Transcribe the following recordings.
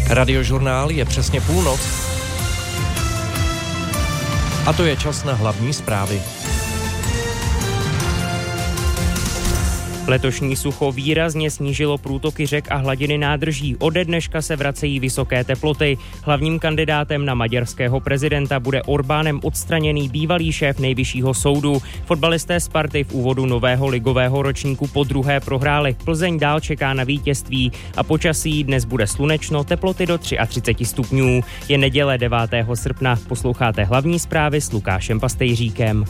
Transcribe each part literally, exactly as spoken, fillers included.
Radiožurnál je přesně půlnoc. A to je čas na hlavní zprávy. Letošní sucho výrazně snížilo průtoky řek a hladiny nádrží. Ode dneška se vracejí vysoké teploty. Hlavním kandidátem na maďarského prezidenta bude Orbánem odstraněný bývalý šéf nejvyššího soudu. Fotbalisté Sparty v úvodu nového ligového ročníku podruhé prohráli. Plzeň dál čeká na vítězství a počasí dnes bude slunečno, teploty do třicet tři stupňů. Je neděle devátého srpna. Posloucháte hlavní zprávy s Lukášem Pastejříkem.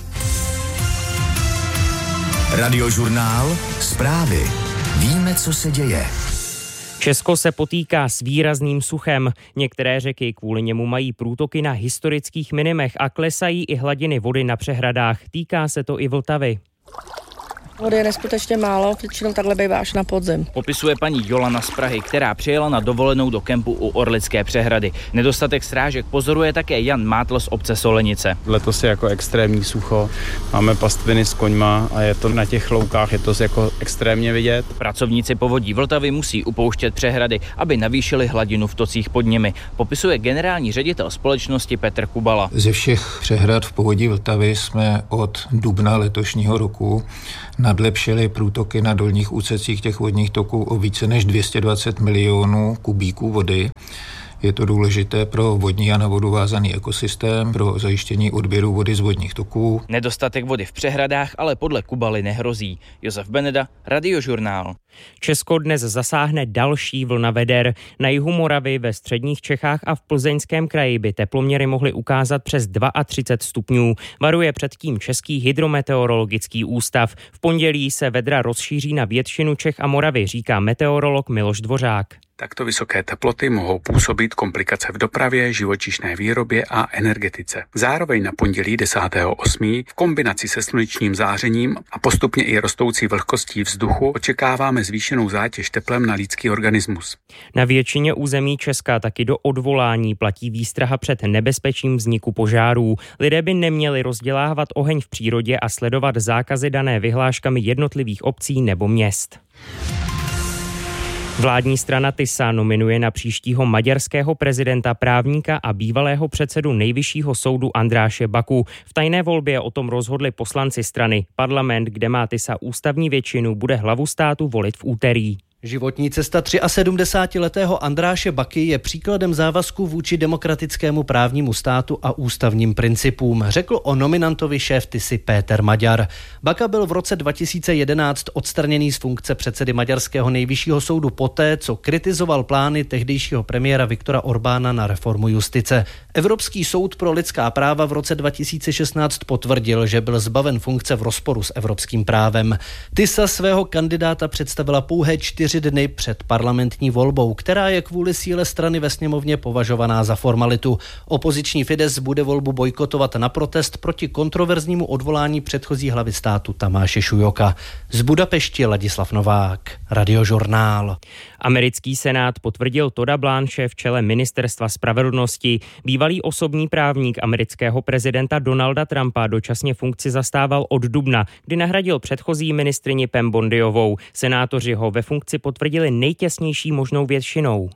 Radiožurnál, zprávy. Víme, co se děje. Česko se potýká s výrazným suchem. Některé řeky kvůli němu mají průtoky na historických minimech a klesají i hladiny vody na přehradách. Týká se to i Vltavy. Vody je neskutečně málo, většinou takhle bývá až na podzim. Popisuje paní Jolana z Prahy, která přijela na dovolenou do kempu u Orlické přehrady. Nedostatek srážek pozoruje také Jan Mátl z obce Solenice. Letos je jako extrémní sucho, máme pastviny s koňma a je to na těch loukách, je to jako extrémně vidět. Pracovníci povodí Vltavy musí upouštět přehrady, aby navýšili hladinu v tocích pod nimi. Popisuje generální ředitel společnosti Petr Kubala. Ze všech přehrad v povodí Vltavy jsme od dubna letošního roku nadlepšili průtoky na dolních úsecích těch vodních toků o více než dvě stě dvacet milionů kubíků vody. Je to důležité pro vodní a na vodu vázaný ekosystém, pro zajištění odběru vody z vodních toků. Nedostatek vody v přehradách ale podle Kubaly nehrozí. Josef Beneda, Radiožurnál. Česko dnes zasáhne další vlna veder. Na jihu Moravy, ve středních Čechách a v Plzeňském kraji by teploměry mohly ukázat přes třicet dva stupňů. Varuje před tím Český hydrometeorologický ústav. V pondělí se vedra rozšíří na většinu Čech a Moravy, říká meteorolog Miloš Dvořák. Takto vysoké teploty mohou působit komplikace v dopravě, živočišné výrobě a energetice. Zároveň na pondělí desátého osmého v kombinaci se slunečním zářením a postupně i rostoucí vlhkostí vzduchu očekáváme zvýšenou zátěž teplem na lidský organismus. Na většině území Česka taky do odvolání platí výstraha před nebezpečím vzniku požárů. Lidé by neměli rozdělávat oheň v přírodě a sledovat zákazy dané vyhláškami jednotlivých obcí nebo měst. Vládní strana Tisa nominuje na příštího maďarského prezidenta právníka a bývalého předsedu nejvyššího soudu Andráše Baku. V tajné volbě o tom rozhodli poslanci strany. Parlament, kde má Tisa ústavní většinu, bude hlavu státu volit v úterý. Životní cesta sedmdesátiletého Andráše Baky je příkladem závazku vůči demokratickému právnímu státu a ústavním principům, řekl o nominantovi šéf Tisy Péter Maďar. Baka byl v roce dva tisíce jedenáct odstraněný z funkce předsedy maďarského nejvyššího soudu poté, co kritizoval plány tehdejšího premiéra Viktora Orbána na reformu justice. Evropský soud pro lidská práva v roce dva tisíce šestnáct potvrdil, že byl zbaven funkce v rozporu s evropským právem. Tisa svého kandidáta představila pouhé čtyři dny před parlamentní volbou, která je kvůli síle strany ve sněmovně považovaná za formalitu. Opoziční Fides bude volbu bojkotovat na protest proti kontroverznímu odvolání předchozí hlavy státu Tamáše Šujoka. Z Budapešti Ladislav Novák, Radiožurnál. Americký senát potvrdil Todda Blanche v čele ministerstva spravedlnosti. Bývalý osobní právník amerického prezidenta Donalda Trumpa dočasně funkci zastával od dubna, kdy nahradil předchozí ministryni Pam Bondiovou. Senátoři ho ve funkci potvrdili nejtěsnější možnou většinou.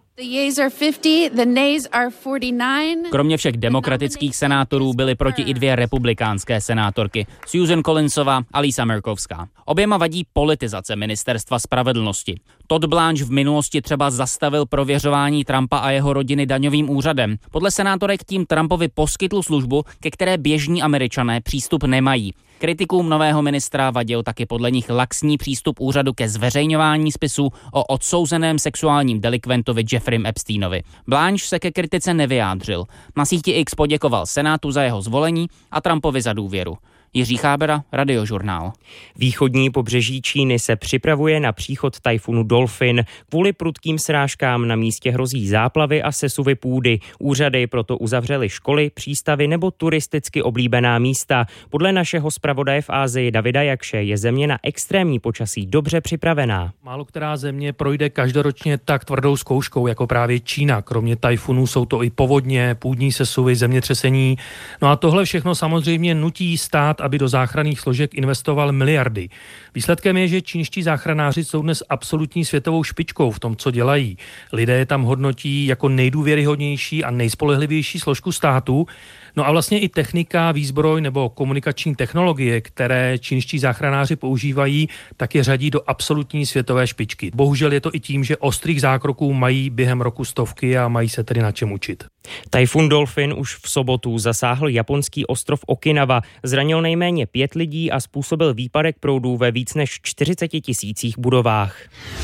Kromě všech demokratických senátorů byly proti i dvě republikánské senátorky, Susan Collinsová a Lisa Murkowská. Oběma vadí politizace ministerstva spravedlnosti. Todd Blanche v minulosti třeba zastavil prověřování Trumpa a jeho rodiny daňovým úřadem. Podle senátorek tím Trumpovi poskytl službu, ke které běžní Američané přístup nemají. Kritikům nového ministra vadil taky podle nich laxní přístup úřadu ke zveřejňování spisů o odsouzeném sexuálním delikventovi Jeffreym Epsteinovi. Blanche se ke kritice nevyjádřil. Na síti X poděkoval Senátu za jeho zvolení a Trumpovi za důvěru. Jiří Chábera, Radiožurnál. Východní pobřeží Číny se připravuje na příchod tajfunu Dolphin. Kvůli prudkým srážkám na místě hrozí záplavy a sesuvy půdy. Úřady proto uzavřely školy, přístavy nebo turisticky oblíbená místa. Podle našeho zpravodaje v Asii Davida Jakše je země na extrémní počasí dobře připravená. Málo která země projde každoročně tak tvrdou zkouškou jako právě Čína. Kromě tajfunů jsou to i povodně, půdní sesuvy, zemětřesení. No a tohle všechno samozřejmě nutí stát aby do záchranných složek investoval miliardy. Výsledkem je, že čínští záchranáři jsou dnes absolutní světovou špičkou v tom, co dělají. Lidé je tam hodnotí jako nejdůvěryhodnější a nejspolehlivější složku státu. No a vlastně i technika, výzbroj nebo komunikační technologie, které čínští záchranáři používají, tak je řadí do absolutní světové špičky. Bohužel je to i tím, že ostrých zákroků mají během roku stovky a mají se tedy na čem učit. Tajfun Dolphin už v sobotu zasáhl japonský ostrov Okinawa, zranil nejméně pět lidí a způsobil výpadek proudů ve víc než čtyřiceti tisících budovách.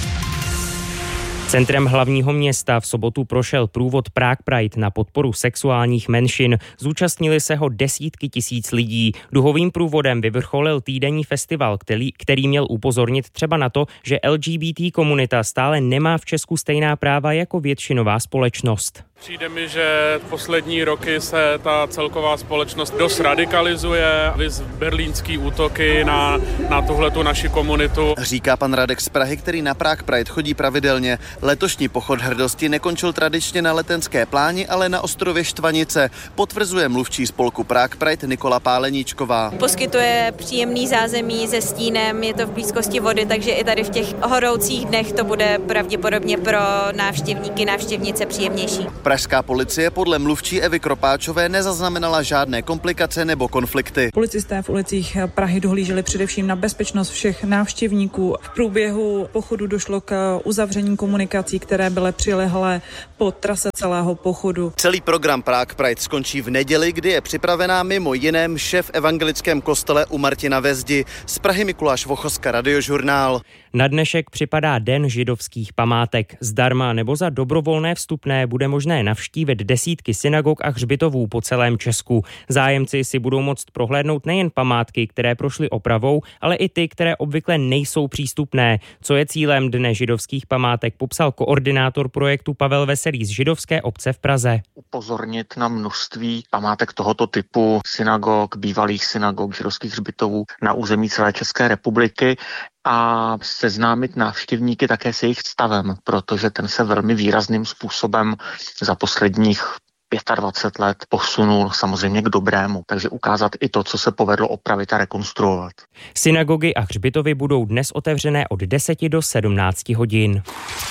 Centrem hlavního města v sobotu prošel průvod Prague Pride na podporu sexuálních menšin. Zúčastnili se ho desítky tisíc lidí. Duhovým průvodem vyvrcholil týdenní festival, který, který měl upozornit třeba na to, že L G B T komunita stále nemá v Česku stejná práva jako většinová společnost. Přijde mi, že poslední roky se ta celková společnost dost radikalizuje. Viz berlínský útoky na, na tuhletu naši komunitu. Říká pan Radek z Prahy, který na Prague Pride chodí pravidelně. Letošní pochod hrdosti nekončil tradičně na Letenské pláni, ale na ostrově Štvanice. Potvrzuje mluvčí spolku Prague Pride Nikola Páleníčková. Poskytuje příjemný zázemí se stínem, je to v blízkosti vody, takže i tady v těch horoucích dnech to bude pravděpodobně pro návštěvníky, návštěvnice příjemnější. Pražská policie podle mluvčí Evy Kropáčové nezaznamenala žádné komplikace nebo konflikty. Policisté v ulicích Prahy dohlíželi především na bezpečnost všech návštěvníků. V průběhu pochodu došlo k uzavření komunikací, které byly přilehlé po trase celého pochodu. Celý program Prague Pride skončí v neděli, kdy je připravená mimo jiné mše v evangelickém kostele u Martina ve Zdi. Z Prahy Mikuláš Vochoska, Radiožurnál. Na dnešek připadá Den židovských památek. Zdarma nebo za dobrovolné vstupné bude možné navštívit desítky synagog a hřbitovů po celém Česku. Zájemci si budou moct prohlédnout nejen památky, které prošly opravou, ale i ty, které obvykle nejsou přístupné. Co je cílem Dne židovských památek, popsal koordinátor projektu Pavel Veselý z židovské obce v Praze. Upozornit na množství památek tohoto typu, synagog, bývalých synagog, židovských hřbitovů na území celé České republiky a seznámit návštěvníky také s jejich stavem, protože ten se velmi výrazným způsobem za posledních dvacet pět let posunul samozřejmě k dobrému, takže ukázat i to, co se povedlo opravit a rekonstruovat. Synagogy a hřbitovy budou dnes otevřené od deseti do sedmnácti hodin.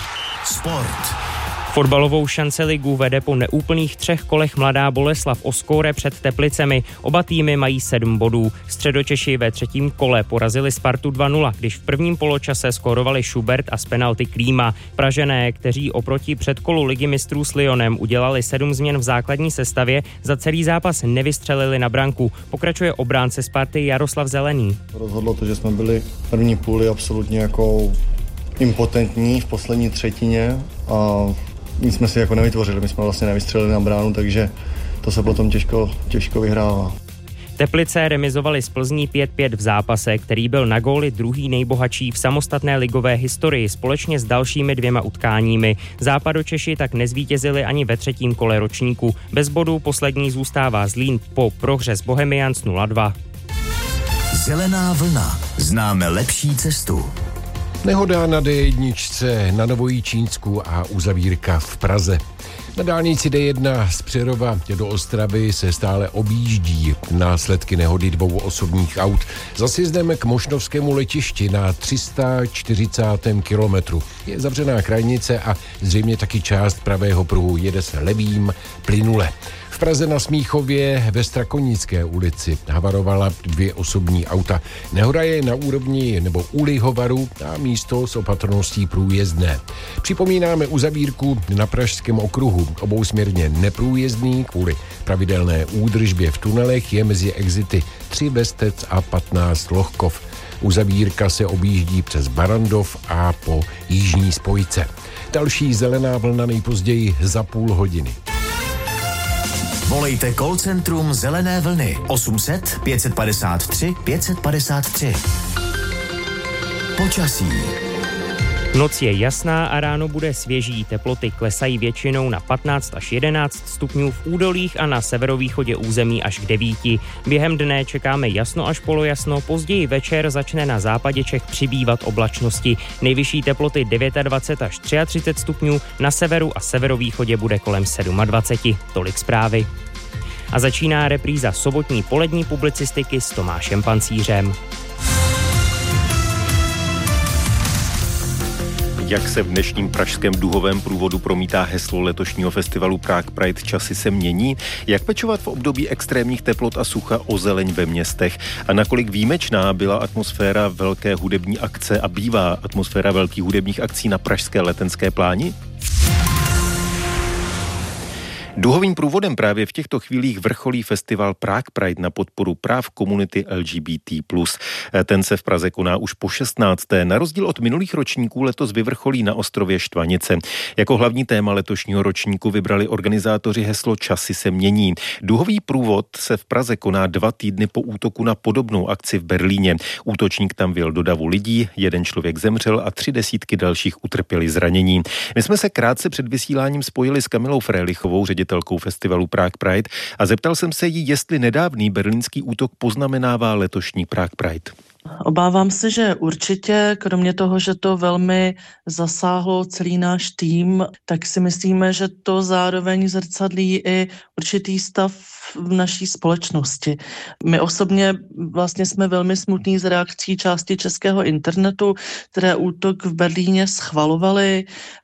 Sport. Fotbalovou šanceligu vede po neúplných třech kolech Mladá Boleslav Oskóre před Teplicemi. Oba týmy mají sedm bodů. Středočeši ve třetím kole porazili Spartu dva nula, když v prvním poločase skórovali Schubert a z penalty Klíma. Pražané, kteří oproti předkolu Ligy mistrů s Lyonem udělali sedm změn v základní sestavě, za celý zápas nevystřelili na branku. Pokračuje obránce Sparty Jaroslav Zelený. Rozhodlo to, že jsme byli první půli absolutně jako impotentní v poslední třetině a nic jsme si jako nevytvořili, my jsme vlastně nevystřelili na bránu, takže to se potom těžko, těžko vyhrává. Teplice remizovali z Plzní pět pět v zápase, který byl na góly druhý nejbohatší v samostatné ligové historii společně s dalšími dvěma utkáními. Západočeši tak nezvítězili ani ve třetím kole ročníku. Bez bodů poslední zůstává Zlín po prohře s Bohemians nula dva. Zelená vlna. Známe lepší cestu. Nehoda na D jedna na Novojičínsku a uzavírka v Praze. Na dálnici D jedna z Přerova do Ostravy se stále objíždí následky nehody dvou osobních aut. Za sjezdem k Mošnovskému letišti na tři sta čtyřicátém kilometru je zavřená krajnice a zřejmě taky část pravého pruhu jede se levým plynule. V Praze na Smíchově ve Strakonické ulici havarovala dvě osobní auta. Nehoda je na úrovni nebo u Lihovaru a místo s opatrností průjezdné. Připomínáme uzavírku na Pražském okruhu. Obousměrně neprůjezdný kvůli pravidelné údržbě v tunelech je mezi exity tři Bestec a patnáct Lohkov. Uzavírka se objíždí přes Barandov a po jižní spojce. Další zelená vlna nejpozději za půl hodiny. Volejte call centrum Zelené vlny osm set pět padesát tři pět padesát tři. Počasí. Noc je jasná a ráno bude svěží. Teploty klesají většinou na patnáct až jedenáct stupňů v údolích a na severovýchodě území až k devíti. Během dne čekáme jasno až polojasno, později večer začne na západě Čech přibývat oblačnosti. Nejvyšší teploty dvacet devět až třicet tři stupňů, na severu a severovýchodě bude kolem dvacet sedm. Tolik zprávy. A začíná repríza sobotní polední publicistiky s Tomášem Pancířem. Jak se v dnešním pražském duhovém průvodu promítá heslo letošního festivalu Prague Pride Časy se mění? Jak pečovat v období extrémních teplot a sucha o zeleň ve městech? A nakolik výjimečná byla atmosféra velké hudební akce a bývá atmosféra velkých hudebních akcí na pražské Letenské pláni? Duhovým průvodem právě v těchto chvílích vrcholí festival Prague Pride na podporu práv komunity L G B T plus. Ten se v Praze koná už po šestnácté. Na rozdíl od minulých ročníků letos vyvrcholí na ostrově Štvanice. Jako hlavní téma letošního ročníku vybrali organizátoři heslo Časy se mění. Duhový průvod se v Praze koná dva týdny po útoku na podobnou akci v Berlíně. Útočník tam vjel do davu lidí, jeden člověk zemřel a tři desítky dalších utrpěli zranění. My jsme se krátce před vysíláním spojili s Kamilou Frélichovou, ředitelkou festivalu Prague Pride, a zeptal jsem se jí, jestli nedávný berlínský útok poznamenává letošní Prague Pride. Obávám se, že určitě, kromě toho, že to velmi zasáhlo celý náš tým, tak si myslíme, že to zároveň zrcadlí i určitý stav v naší společnosti. My osobně vlastně jsme velmi smutní z reakcí části českého internetu, které útok v Berlíně schvalovali,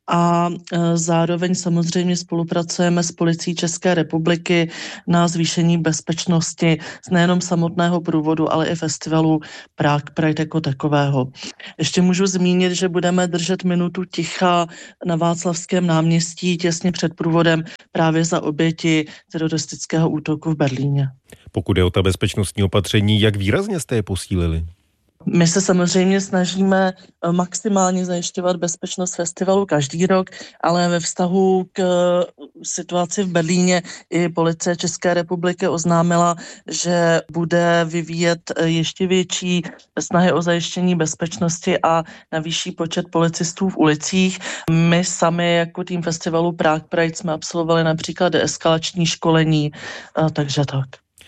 a zároveň samozřejmě spolupracujeme s policií České republiky na zvýšení bezpečnosti nejenom samotného průvodu, ale i festivalu Prague Pride jako takového. Ještě můžu zmínit, že budeme držet minutu ticha na Václavském náměstí těsně před průvodem právě za oběti teroristického útoku v Berlíně. Pokud je o ta bezpečnostní opatření, jak výrazně jste je posílili? My se samozřejmě snažíme maximálně zajišťovat bezpečnost festivalu každý rok, ale ve vztahu k situaci v Berlíně i policie České republiky oznámila, že bude vyvíjet ještě větší snahy o zajištění bezpečnosti a navýší počet policistů v ulicích. My sami jako tým festivalu Prague Pride jsme absolvovali například deeskalační školení, takže tak.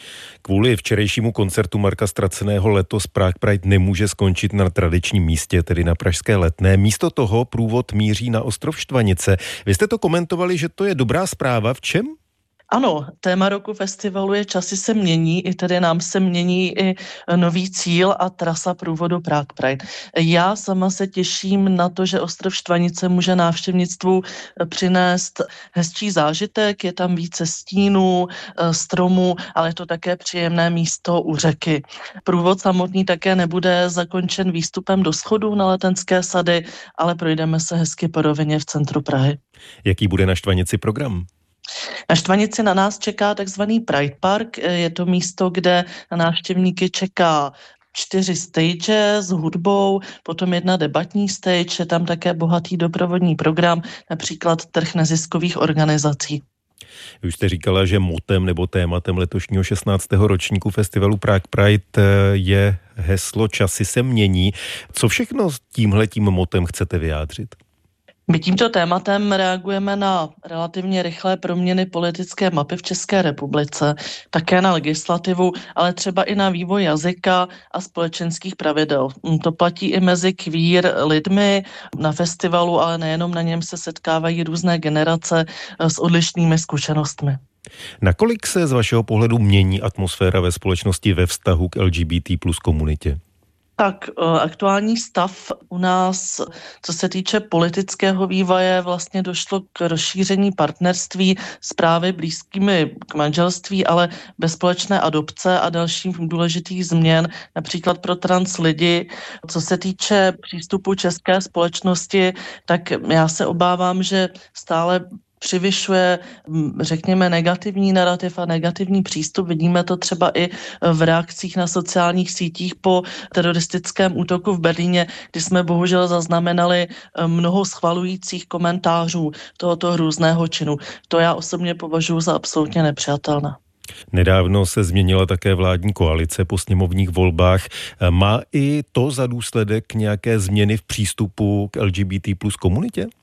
Kvůli včerejšímu koncertu Marka Straceného letos Prague Pride nemůže skončit na tradičním místě, tedy na pražské Letné. Místo toho průvod míří na ostrov Štvanice. Vy jste to komentovali, že to je dobrá zpráva. V čem? Ano, téma roku festivalu je Časy se mění, i tedy nám se mění i nový cíl a trasa průvodu Prague Pride. Já sama se těším na to, že ostrov Štvanice může návštěvnictvu přinést hezčí zážitek, je tam více stínů, stromů, ale je to také příjemné místo u řeky. Průvod samotný také nebude zakončen výstupem do schodů na Letenské sady, ale projdeme se hezky po rovině v centru Prahy. Jaký bude na Štvanici program? Na Štvanici na nás čeká takzvaný Pride Park. Je to místo, kde na návštěvníky čeká čtyři stage s hudbou, potom jedna debatní stage, je tam také bohatý doprovodní program, například trh neziskových organizací. Vy už jste říkala, že motem nebo tématem letošního šestnáctého ročníku festivalu Prague Pride je heslo Časy se mění. Co všechno s tímhletím motem chcete vyjádřit? My tímto tématem reagujeme na relativně rychlé proměny politické mapy v České republice, také na legislativu, ale třeba i na vývoj jazyka a společenských pravidel. To platí i mezi queer lidmi na festivalu, ale nejenom na něm se setkávají různé generace s odlišnými zkušenostmi. Nakolik se z vašeho pohledu mění atmosféra ve společnosti ve vztahu k L G B T plus komunitě? Tak aktuální stav u nás, co se týče politického vývoje, vlastně došlo k rozšíření partnerství s právy blízkými k manželství, ale bez společné adopce a dalších důležitých změn, například pro trans lidi. Co se týče přístupu české společnosti, tak já se obávám, že stále přivyšuje, řekněme, negativní narrativ a negativní přístup. Vidíme to třeba i v reakcích na sociálních sítích po teroristickém útoku v Berlíně, kdy jsme bohužel zaznamenali mnoho schvalujících komentářů tohoto hrůzného činu. To já osobně považuji za absolutně nepřijatelné. Nedávno se změnila také vládní koalice po sněmovních volbách. Má i to za důsledek nějaké změny v přístupu k L G B T plus komunitě?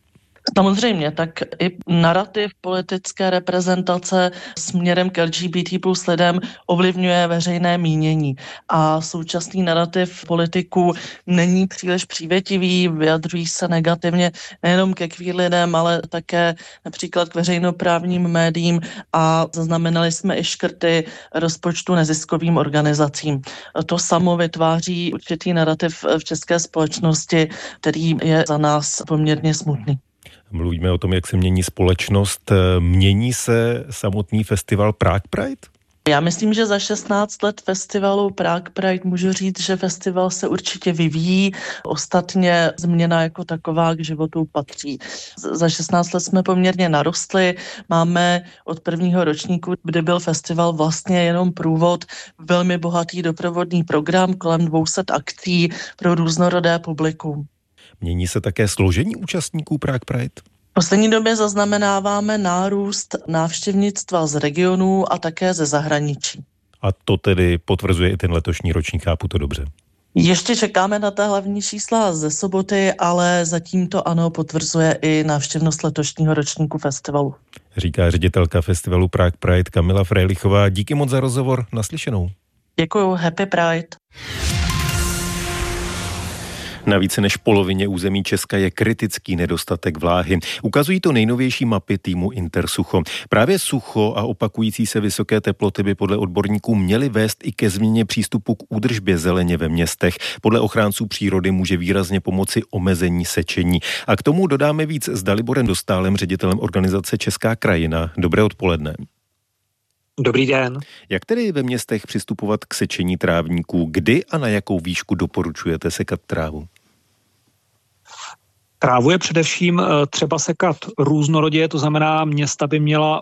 Samozřejmě, tak i narrativ politické reprezentace směrem k L G B T plus lidem ovlivňuje veřejné mínění a současný narrativ politiků není příliš přívětivý, vyjadřují se negativně nejenom ke queer lidem, ale také například k veřejnoprávním médiím a zaznamenali jsme i škrty rozpočtu neziskovým organizacím. To samo vytváří určitý narrativ v české společnosti, který je za nás poměrně smutný. Mluvíme o tom, jak se mění společnost. Mění se samotný festival Prague Pride? Já myslím, že za šestnáct let festivalu Prague Pride můžu říct, že festival se určitě vyvíjí. Ostatně změna jako taková k životu patří. Za šestnáct let jsme poměrně narostli. Máme od prvního ročníku, kdy byl festival vlastně jenom průvod, velmi bohatý doprovodný program kolem dvě stě akcí pro různorodé publikum. Mění se také složení účastníků Prague Pride? V poslední době zaznamenáváme nárůst návštěvnictva z regionů a také ze zahraničí. A to tedy potvrzuje i ten letošní ročník, chápu to dobře. Ještě čekáme na ta hlavní čísla ze soboty, ale zatím to ano potvrzuje i návštěvnost letošního ročníku festivalu. Říká ředitelka festivalu Prague Pride Kamila Frejlichová. Díky moc za rozhovor, naslyšenou. Děkuju, happy Pride. Na více než polovině území Česka je kritický nedostatek vláhy. Ukazují to nejnovější mapy týmu Intersucho. Právě sucho a opakující se vysoké teploty by podle odborníků měly vést i ke změně přístupu k údržbě zeleně ve městech. Podle ochránců přírody může výrazně pomoci omezení sečení. A k tomu dodáme víc s Daliborem Dostálem, ředitelem organizace Česká krajina. Dobré odpoledne. Dobrý den. Jak tedy ve městech přistupovat k sečení trávníků? Kdy a na jakou výšku doporučujete sekat trávu? Trávu je především třeba sekat různorodě, to znamená, města by měla